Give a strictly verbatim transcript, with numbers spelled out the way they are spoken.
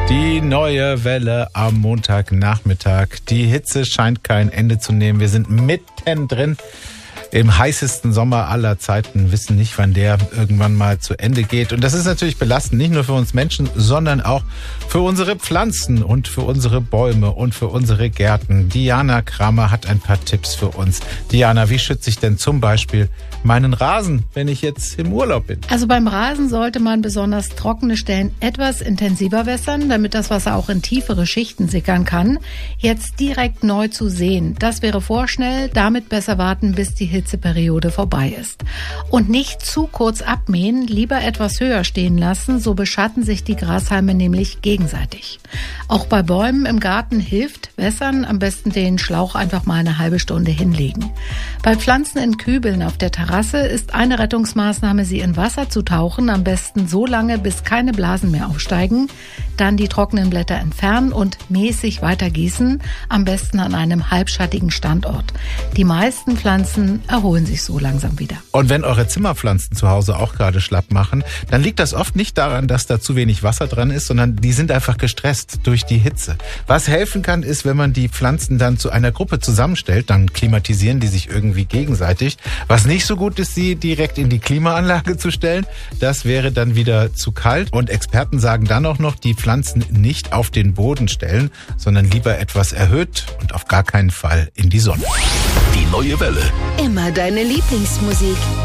Die neue Welle am Montagnachmittag. Die Hitze scheint kein Ende zu nehmen. Wir sind mittendrin im heißesten Sommer aller Zeiten, wissen nicht, wann der irgendwann mal zu Ende geht. Und das ist natürlich belastend, nicht nur für uns Menschen, sondern auch für unsere Pflanzen und für unsere Bäume und für unsere Gärten. Diana Kramer hat ein paar Tipps für uns. Diana, wie schütze ich denn zum Beispiel meinen Rasen, wenn ich jetzt im Urlaub bin? Also beim Rasen sollte man besonders trockene Stellen etwas intensiver wässern, damit das Wasser auch in tiefere Schichten sickern kann. Jetzt direkt neu zu säen, das wäre vorschnell, damit besser warten, bis die Hitzeperiode vorbei ist. Und nicht zu kurz abmähen, lieber etwas höher stehen lassen, so beschatten sich die Grashalme nämlich gegenseitig. Auch bei Bäumen im Garten hilft wässern, am besten den Schlauch einfach mal eine halbe Stunde hinlegen. Bei Pflanzen in Kübeln auf der Terrasse ist eine Rettungsmaßnahme, sie in Wasser zu tauchen, am besten so lange, bis keine Blasen mehr aufsteigen, dann die trockenen Blätter entfernen und mäßig weiter gießen, am besten an einem halbschattigen Standort. Die meisten Pflanzen erholen sich so langsam wieder. Und wenn eure Zimmerpflanzen zu Hause auch gerade schlapp machen, dann liegt das oft nicht daran, dass da zu wenig Wasser dran ist, sondern die sind einfach gestresst durch die Hitze. Was helfen kann, ist, wenn man die Pflanzen dann zu einer Gruppe zusammenstellt, dann klimatisieren die sich irgendwie gegenseitig. Was nicht so gut ist, sie direkt in die Klimaanlage zu stellen, das wäre dann wieder zu kalt. Und Experten sagen dann auch noch, die Pflanzen nicht auf den Boden stellen, sondern lieber etwas erhöht und auf gar keinen Fall in die Sonne. Die neue Welle. Immer deine Lieblingsmusik.